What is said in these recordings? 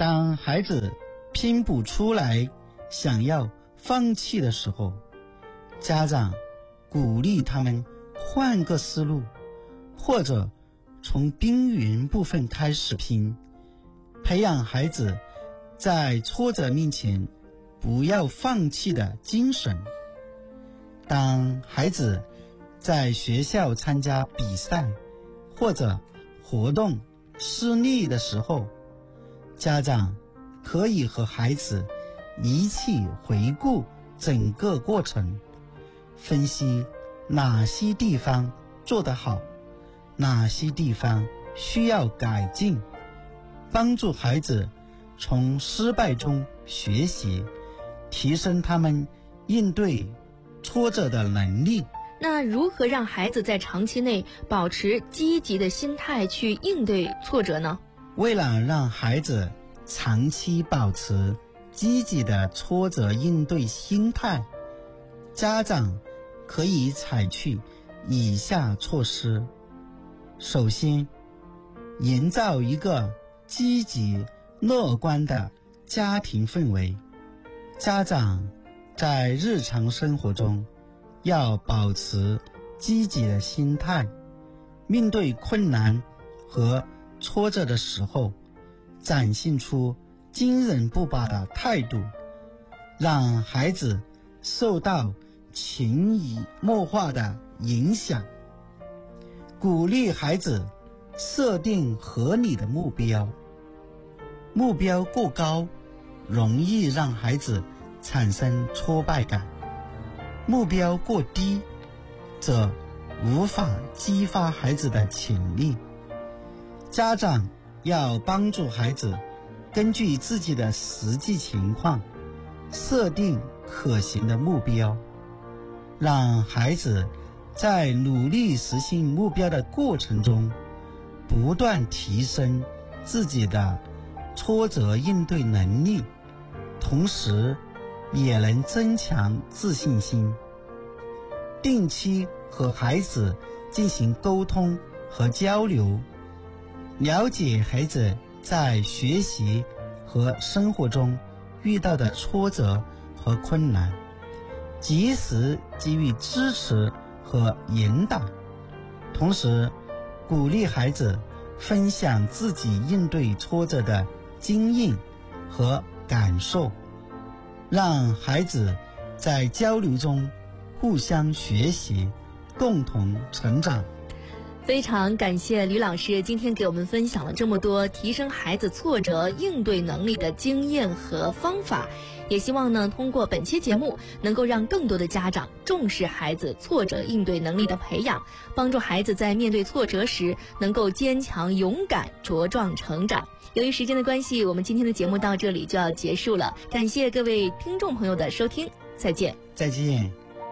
当孩子拼不出来想要放弃的时候，家长鼓励他们换个思路，或者从边缘部分开始拼，培养孩子在挫折面前不要放弃的精神。当孩子在学校参加比赛或者活动失利的时候，家长可以和孩子一起回顾整个过程，分析哪些地方做得好，哪些地方需要改进，帮助孩子从失败中学习，提升他们应对挫折的能力。 那如何让孩子在长期内保持积极的心态去应对挫折呢？ 为了让孩子长期保持积极的挫折应对心态，家长可以采取以下措施。首先，营造一个积极乐观的家庭氛围。家长在日常生活中要保持积极的心态，面对困难和挫折的时候，展现出坚韧不拔的态度，让孩子受到潜移默化的影响。鼓励孩子设定合理的目标，目标过高容易让孩子产生挫败感，目标过低则无法激发孩子的潜力。家长要帮助孩子根据自己的实际情况设定可行的目标，让孩子在努力实现目标的过程中不断提升自己的挫折应对能力，同时也能增强自信心。定期和孩子进行沟通和交流，了解孩子在学习和生活中遇到的挫折和困难，及时给予支持和引导，同时鼓励孩子分享自己应对挫折的经验和感受，让孩子在交流中互相学习，共同成长。 非常感谢吕老师今天给我们分享了这么多提升孩子挫折应对能力的经验和方法，也希望呢通过本期节目能够让更多的家长重视孩子挫折应对能力的培养，帮助孩子在面对挫折时能够坚强勇敢茁壮成长。由于时间的关系，我们今天的节目到这里就要结束了，感谢各位听众朋友的收听，再见。 再见。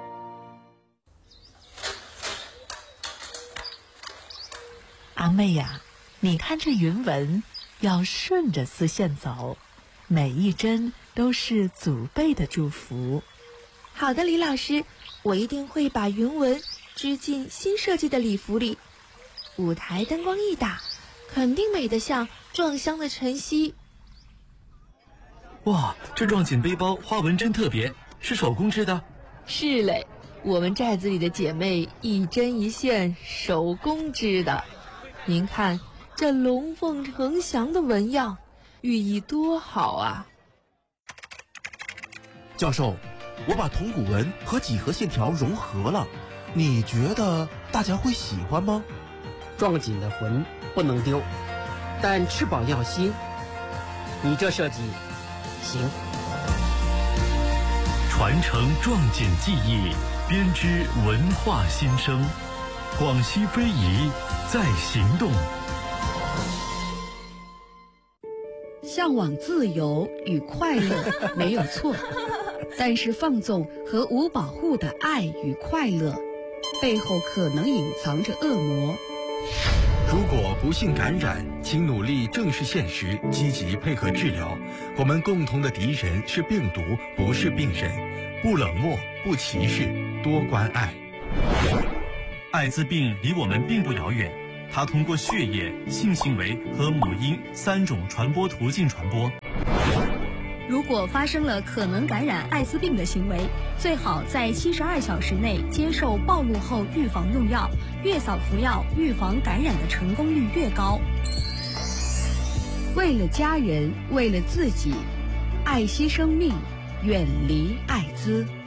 阿妹呀，你看这云纹要顺着丝线走，每一针都是祖辈的祝福。 好的，李老师，我一定会把云纹织进新设计的礼服里。舞台灯光一打，肯定美得像撞香的晨曦。 哇，这撞锦背包花纹真特别，是手工织的？ 是嘞，我们寨子里的姐妹一针一线手工织的。您看这龙凤呈祥的纹样，寓意多好啊！ 教授，我把铜鼓纹和几何线条融合了，你觉得大家会喜欢吗？ 撞锦的魂不能丢，但翅膀要新。你这设计行。 传承撞锦技艺，编织文化新生。广西非遗在行动。 向往自由与快乐没有错，但是放纵和无保护的爱与快乐背后可能隐藏着恶魔。 如果不幸感染，请努力正视现实，积极配合治疗。我们共同的敌人是病毒，不是病人。不冷漠，不歧视，多关爱。 艾滋病离我们并不遥远， 它通过血液、性行为和母婴3种传播途径传播。 如果发生了可能感染艾滋病的行为，最好在72小时内接受暴露后预防用药，越早服药，预防感染的成功率越高。 为了家人，为了自己，爱惜生命，远离艾滋。